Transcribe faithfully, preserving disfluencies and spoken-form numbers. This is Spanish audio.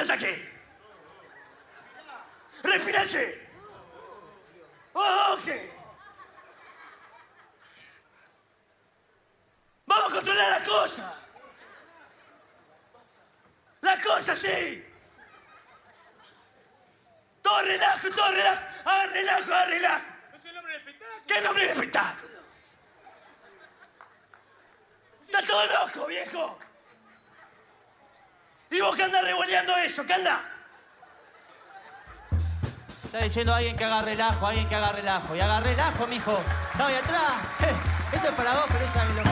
Concéntrate aquí. Respirate. Ok. Vamos a controlar la cosa. La cosa sí. Todo relajo, todo relajo. Ah, relajo, ah, relajo. ¿No es el nombre del espectáculo? ¿Qué nombre de espectáculo? Está todo loco, viejo. ¿Y vos qué andás revoleando eso? ¿Qué andás? Está diciendo alguien que haga relajo, alguien que haga relajo. Y haga relajo, mijo. Está ahí atrás. Esto es para vos, pero esa es lo